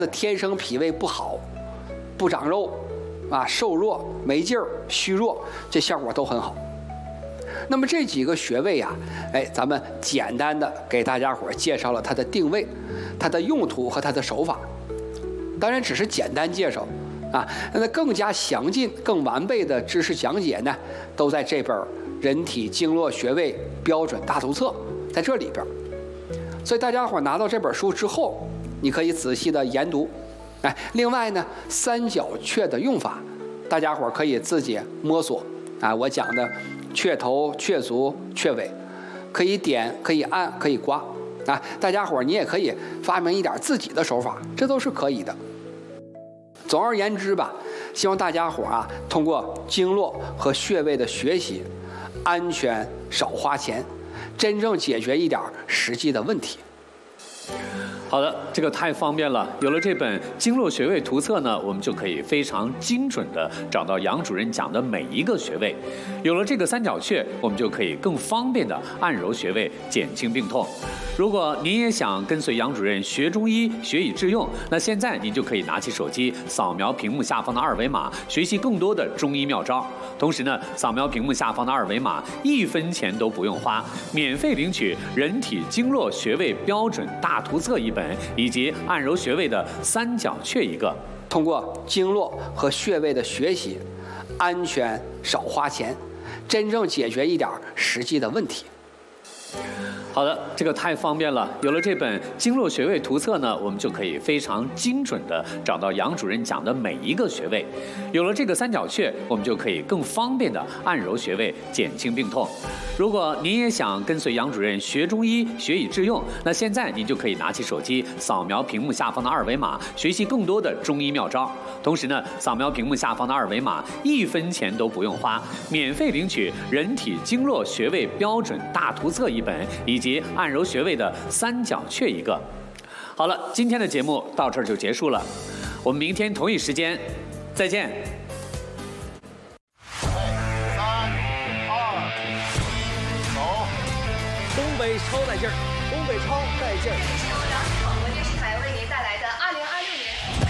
天生脾胃不好，不长肉，瘦弱没劲儿，虚弱，这效果都很好。那么这几个穴位咱们简单的给大家伙介绍了它的定位、它的用途和它的手法。当然只是简单介绍那更加详尽、更完备的知识讲解呢，都在这本《人体经络穴位标准大图册》在这里边。所以大家伙拿到这本书之后，你可以仔细的研读。另外呢，三角穴的用法，大家伙可以自己摸索我讲的穴头、穴足、穴尾，可以点，可以按，可以刮大家伙你也可以发明一点自己的手法，这都是可以的。总而言之吧，希望大家伙通过经络和穴位的学习，安全少花钱，真正解决一点实际的问题。 好的，这个太方便了。有了这本经络穴位图册呢，我们就可以非常精准的找到杨主任讲的每一个穴位。有了这个三角穴，我们就可以更方便的按揉穴位，减轻病痛。如果您也想跟随杨主任学中医，学以致用，那现在您就可以拿起手机，扫描屏幕下方的二维码，学习更多的中医妙招。同时呢，扫描屏幕下方的二维码，1分钱都不用花，免费领取《人体经络穴位标准大图册》一本，以及按揉穴位的三角穴一个。 通过经络和穴位的学习，安全少花钱，真正解决一点实际的问题。 好的，这个太方便了。有了这本经络穴位图册呢，我们就可以非常精准的找到杨主任讲的每一个穴位。有了这个三角穴，我们就可以更方便的按揉穴位，减轻病痛。如果您也想跟随杨主任学中医，学以致用，那现在您就可以拿起手机，扫描屏幕下方的二维码，学习更多的中医妙招。同时呢，扫描屏幕下方的二维码，1分钱都不用花，免费领取《人体经络穴位标准大图册》一本，以及按揉穴位的三角穴一个。好了，今天的节目到这儿就结束了，我们明天同一时间再见。 3、2、1，走！ 东北超带劲儿，东北超带劲儿。